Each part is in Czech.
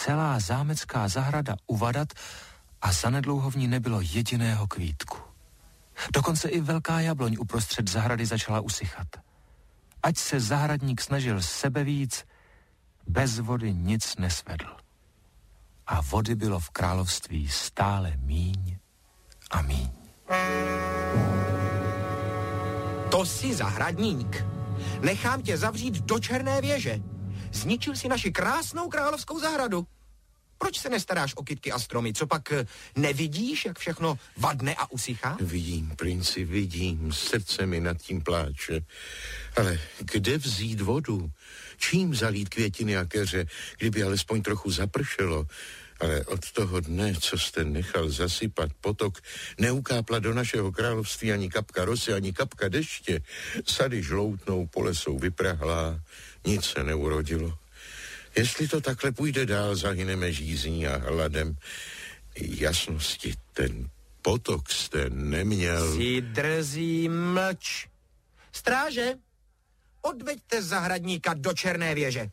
celá zámecká zahrada uvadat a zanedlouho v ní nebylo jediného kvítku. Dokonce i velká jabloň uprostřed zahrady začala usychat. Ať se zahradník snažil sebevíc, bez vody nic nesvedl. A vody bylo v království stále míň a míň. To jsi zahradník. Nechám tě zavřít do Černé věže. Zničil si naši krásnou královskou zahradu. Proč se nestaráš o kytky a stromy? Co pak nevidíš, jak všechno vadne a usychá? Vidím, princi, vidím. Srdce mi nad tím pláče. Ale kde vzít vodu? Čím zalít květiny a keře, kdyby alespoň trochu zapršelo? Ale od toho dne, co jste nechal zasypat potok, neukápla do našeho království ani kapka rosy, ani kapka deště. Sady žloutnou, pole jsou vyprahlá, nic se neurodilo. Jestli to takhle půjde dál, zahyneme žízní a hladem. Jasnosti, ten potok jste neměl. Si drzí mlč. Stráže, odveďte zahradníka do Černé věže.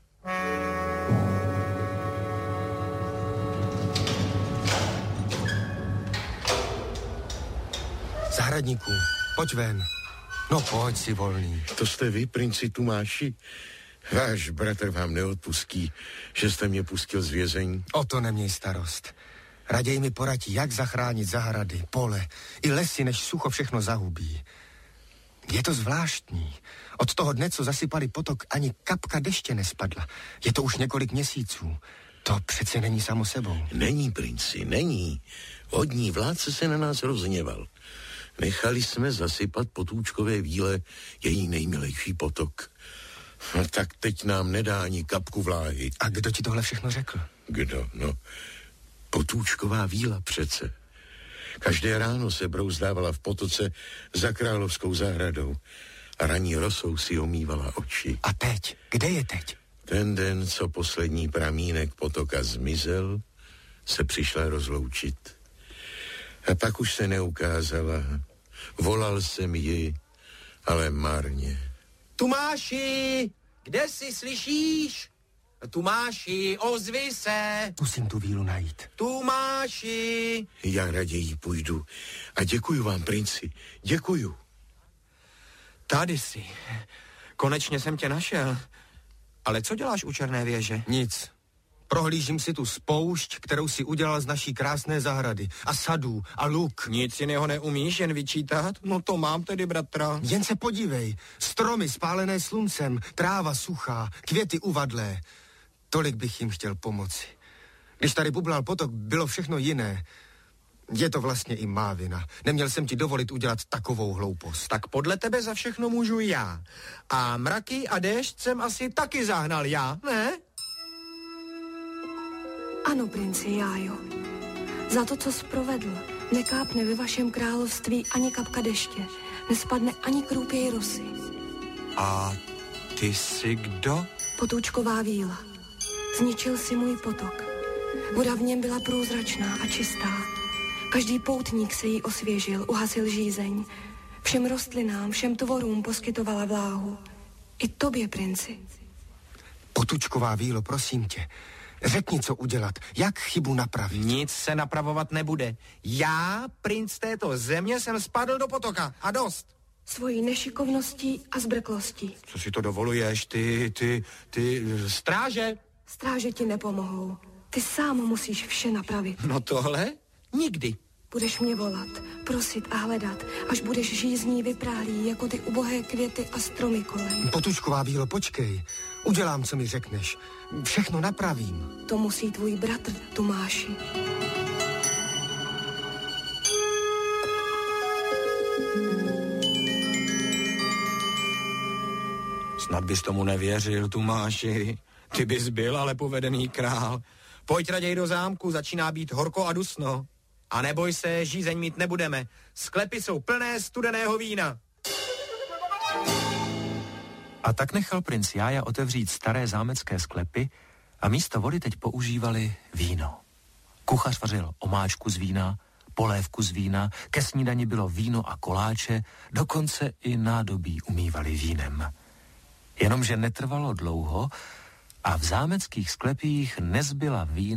Zahradníku, pojď ven. No pojď si volný. To jste vy, princi Tomáši? Váš bratr vám neodpustí, že jste mě pustil z vězení. O to neměj starost. Raději mi poradí, jak zachránit zahrady, pole i lesy, než sucho všechno zahubí. Je to zvláštní. Od toho dne, co zasypali potok, ani kapka deště nespadla. Je to už několik měsíců. To přece není samo sebou. Není, princi, není. Vodní vládce se na nás rozhněval. Nechali jsme zasypat Potůčkové víle její nejmilejší potok. No tak teď nám nedá ani kapku vláhy. A kdo ti tohle všechno řekl? Kdo? No, Potůčková víla přece. Každé ráno se brouzdávala v potoce za královskou zahradou a ranní rosou si omývala oči. A teď? Kde je teď? Ten den, co poslední pramínek potoka zmizel, se přišla rozloučit. A pak už se neukázala. Volal jsem ji, ale marně. Tomáši, kde jsi, slyšíš? Tomáši, ozvi se. Musím tu vílu najít. Tomáši. Já raději půjdu. A děkuju vám, princi. Děkuju. Tady jsi. Konečně jsem tě našel. Ale co děláš u Černé věže? Nic. Prohlížím si tu spoušť, kterou si udělal z naší krásné zahrady. A sadů, a luk. Nic jiného neumíš, jen vyčítat? No to mám tedy, bratra. Jen se podívej. Stromy spálené sluncem, tráva suchá, květy uvadlé. Tolik bych jim chtěl pomoci. Když tady bublal potok, bylo všechno jiné. Je to vlastně i má vina. Neměl jsem ti dovolit udělat takovou hloupost. Tak podle tebe za všechno můžu já. A mraky a déšť jsem asi taky zahnal já, ne? Ano, princi, já jo. Za to, co jsi provedl, nekápne ve vašem království ani kapka deště. Nespadne ani krůpěj rosy. A ty jsi kdo? Potůčková víla. Zničil si můj potok. Voda v něm byla průzračná a čistá. Každý poutník se jí osvěžil, uhasil žízeň. Všem rostlinám, všem tvorům poskytovala vláhu. I tobě, princi. Potůčková vílo, prosím tě. Řekni, co udělat, jak chybu napravit. Nic se napravovat nebude. Já, princ této země, jsem spadl do potoka a dost. Svojí nešikovností a zbrklostí. Co si to dovoluješ, ty stráže? Stráže ti nepomohou. Ty sám musíš vše napravit. No tohle nikdy. Budeš mě volat, prosit a hledat, až budeš žízní vyprálí jako ty ubohé květy a stromy kolem. Potůčková vílo, počkej. Udělám, co mi řekneš. Všechno napravím. To musí tvůj bratr, Tomáši. Snad bys tomu nevěřil, Tomáši. Ty bys byl ale povedený král. Pojď raději do zámku, začíná být horko a dusno. A neboj se, žízeň mít nebudeme. Sklepy jsou plné studeného vína. A tak nechal princ Jája otevřít staré zámecké sklepy a místo vody teď používali víno. Kuchař vařil omáčku z vína, polévku z vína, ke snídani bylo víno a koláče, dokonce i nádobí umývali vínem. Jenomže netrvalo dlouho a v zámeckých sklepích nezbyla vína